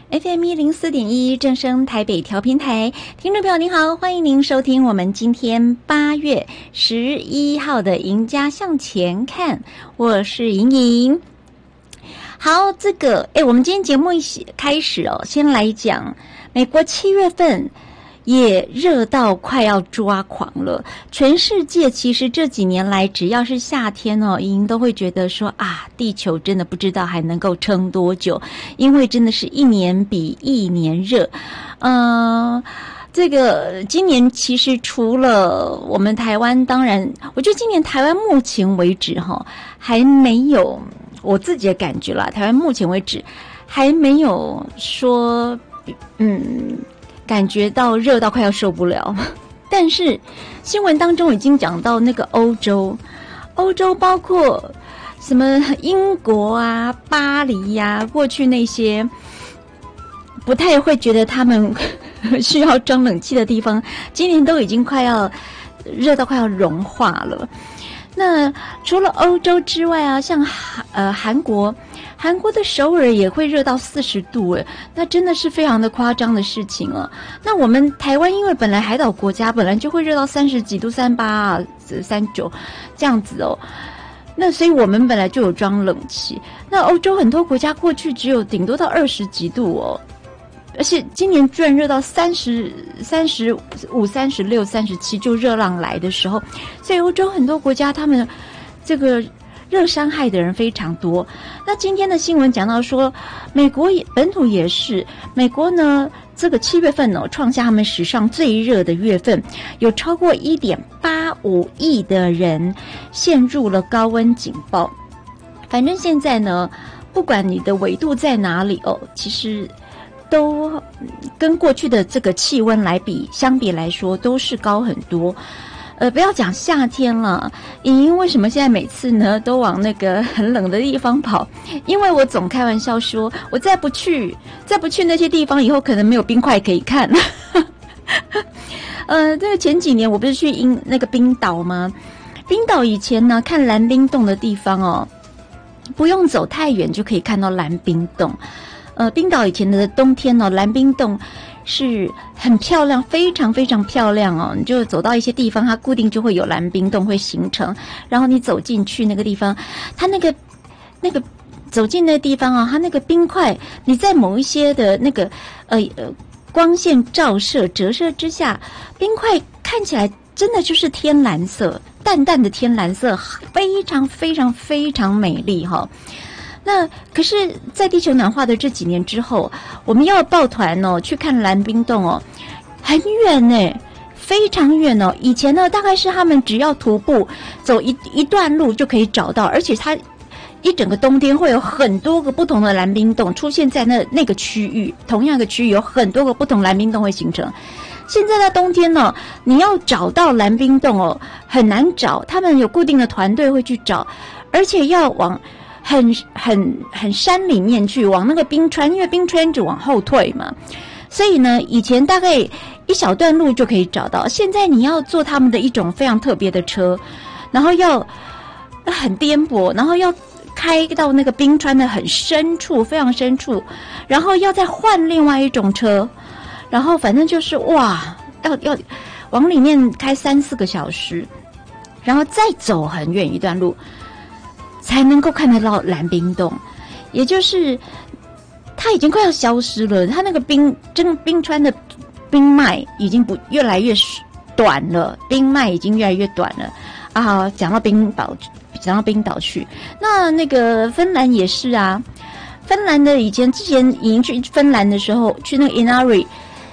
FM 104.1正声台北调频台，听众朋友您好，欢迎您收听我们今天8月11号的《赢家向前看》，我是莹莹。好，我们今天节目一起开始哦，先来讲美国7月份也热到快要抓狂了。全世界其实这几年来，只要是夏天哦，莹莹都会觉得说啊，地球真的不知道还能够撑多久，因为真的是一年比一年热。今年其实除了我们台湾，当然，我觉得今年台湾目前为止还没有，我自己的感觉啦，台湾目前为止还没有说感觉到热到快要受不了。但是新闻当中已经讲到那个欧洲包括什么英国啊、巴黎啊，过去那些不太会觉得他们需要装冷气的地方，今年都已经快要热到快要融化了。那除了欧洲之外啊，像韩国的首尔也会热到40度那真的是非常的夸张的事情哦。那我们台湾因为本来海岛国家，本来就会热到30几度、38、39这样子哦。那所以我们本来就有装冷气。那欧洲很多国家过去只有顶多到20几度哦。而且今年居然热到35、36、37，就热浪来的时候，所以欧洲很多国家他们这个热伤害的人非常多。那今天的新闻讲到说，美国本土也是，美国呢这个7月份创下他们史上最热的月份，有超过 1.85 亿的人陷入了高温警报。反正现在呢，不管你的纬度在哪里其实都跟过去的这个气温相比来说都是高很多。不要讲夏天了，莹莹为什么现在每次呢都往那个很冷的地方跑？因为我总开玩笑说，我再不去那些地方，以后可能没有冰块可以看。这个前几年我不是去那个冰岛吗？冰岛以前呢看蓝冰洞的地方不用走太远就可以看到蓝冰洞。冰岛以前的冬天蓝冰洞是很漂亮，非常非常漂亮你就走到一些地方，它固定就会有蓝冰洞会形成，然后你走进去那个地方，它那个走进那个地方它那个冰块，你在某一些的那个光线折射之下，冰块看起来真的就是天蓝色，淡淡的天蓝色，非常非常非常美丽那可是在地球暖化的这几年之后，我们要抱团去看蓝冰洞很远非常远以前呢大概是他们只要徒步走一段路就可以找到，而且它一整个冬天会有很多个不同的蓝冰洞出现在那个区域，同样的区域有很多个不同蓝冰洞会形成。现在的冬天你要找到蓝冰洞很难找，他们有固定的团队会去找，而且要往很山里面去，往那个冰川，因为冰川就往后退嘛，所以呢以前大概一小段路就可以找到，现在你要坐他们的一种非常特别的车，然后要很颠簸，然后要开到那个冰川的很深处，非常深处，然后要再换另外一种车，然后反正就是哇，要往里面开3-4个小时，然后再走很远一段路才能够看得到蓝冰洞。也就是它已经快要消失了，它那个冰川的冰脉已经越来越短了，冰脉已经越来越短了啊。讲到冰岛去，那个芬兰也是啊。芬兰的之前已经去芬兰的时候，去那个 Inari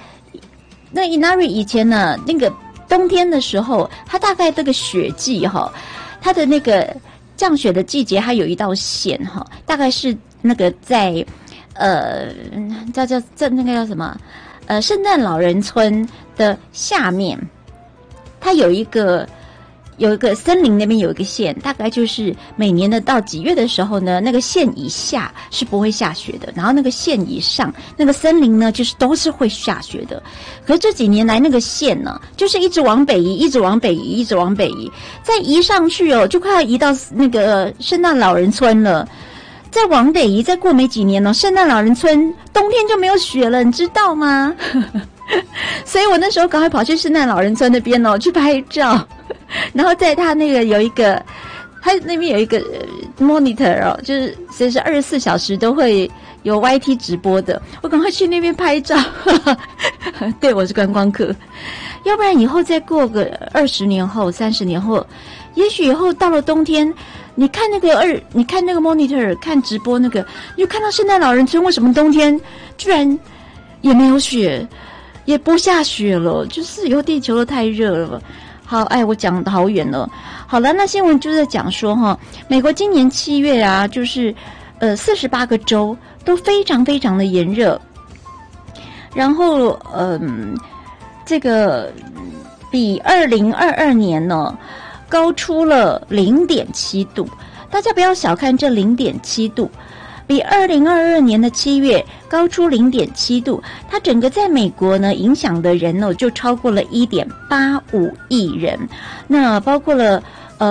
以前呢，那个冬天的时候，它大概这个雪季它的那个降雪的季节，它有一道线大概是那个在那个叫什么圣诞老人村的下面，它有一个森林，那边有一个线，大概就是每年的到几月的时候呢，那个线以下是不会下雪的，然后那个线以上那个森林呢就是都是会下雪的。可是这几年来那个线呢就是一直往北移，一直往北移，一直往北移，再移上去就快要移到那个圣诞老人村了。 在往北移，再过没几年圣诞老人村冬天就没有雪了，你知道吗？所以我那时候赶快跑去圣诞老人村那边去拍照，然后在他那个有一个，他那边有一个monitor 就是随时24小时都会有 YT 直播的，我赶快去那边拍照。对，我是观光客，要不然以后再过个20年后、30年后，也许以后到了冬天。你看那个 monitor 看直播那个，你就看到圣诞老人村为什么冬天居然也没有雪，也不下雪了，就是以后地球都太热了。好，我讲得好远了。好了，那新闻就是在讲说美国今年7月啊，就是48个州都非常非常的炎热，然后这个比2022年呢。高出了0.7度，大家不要小看这0.7度，比2022年的7月高出0.7度，它整个在美国呢影响的人呢就超过了1.85亿人，那包括了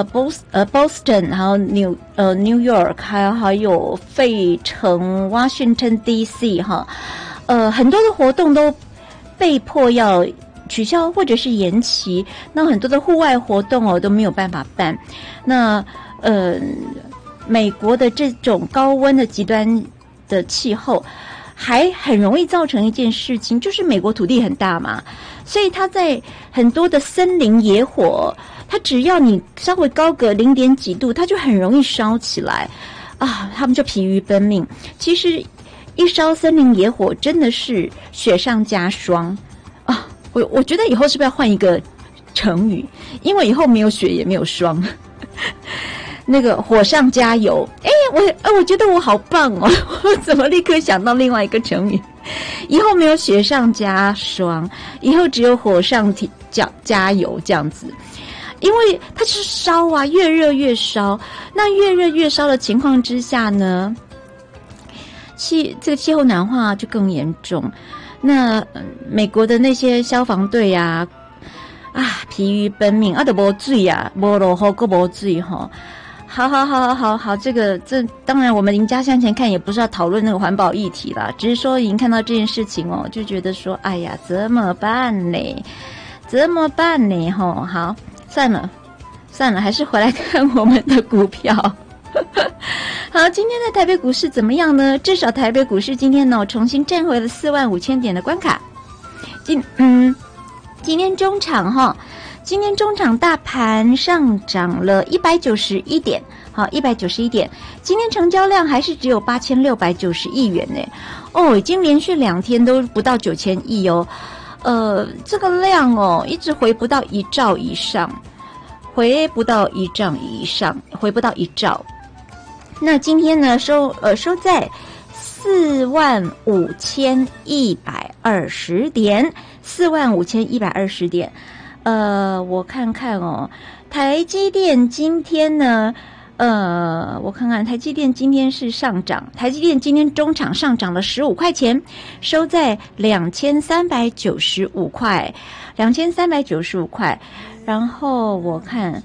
Boston， 还有New York， 还有费城 Washington DC 很多的活动都被迫要取消或者是延期，那很多的户外活动都没有办法办。那美国的这种高温的极端的气候，还很容易造成一件事情，就是美国土地很大嘛，所以它在很多的森林野火，它只要你稍微高个0.几度，它就很容易烧起来啊，他们就疲于奔命。其实一烧森林野火真的是雪上加霜啊。我觉得以后是不是要换一个成语？因为以后没有雪也没有霜，那个火上加油。我觉得我好棒哦！我怎么立刻想到另外一个成语？以后没有雪上加霜，以后只有火上加油这样子。因为它是烧啊，越热越烧。那越热越烧的情况之下呢，这个气候暖化就更严重。那美国的那些消防队啊，疲于奔命，都没水啊，没落雨，又没水哈。好，这当然我们邻家向前看，也不是要讨论那个环保议题啦，只是说已经看到这件事情就觉得说，哎呀，怎么办呢？好，算了，还是回来看我们的股票。好，今天的台北股市怎么样呢？至少台北股市今天呢重新站回了45000点的关卡。今天中场大盘上涨了191点，好，191点。今天成交量还是只有8690亿元呢，已经连续2天都不到9000亿哦。这个量一直回不到1兆以上，回不到1兆。那今天呢收在45120点，45120点。我看看台积电今天呢，我看看台积电今天是上涨，台积电今天中场上涨了15块钱，收在2395块，2395块。然后我看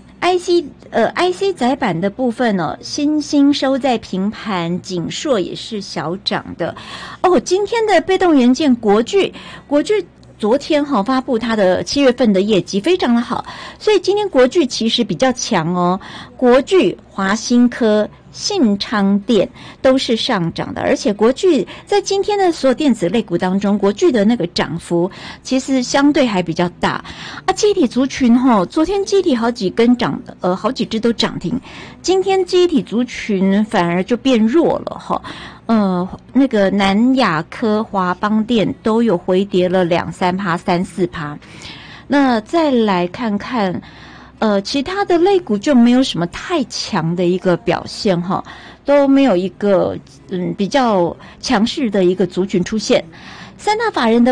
IC 载板的部分新兴收在平盘，景硕也是小涨的。今天的被动元件国巨昨天发布它的7月份的业绩非常的好，所以今天国巨其实比较强国巨、华新科、信昌电都是上涨的，而且国巨在今天的所有电子类股当中，国巨的那个涨幅其实相对还比较大记忆体族群昨天记忆体好几只都涨停，今天记忆体族群反而就变弱了那个南亚科、华邦电都有回跌了2-3%、3-4%。那再来看看其他的类股就没有什么太强的一个表现都没有一个比较强势的一个族群出现。三大法人的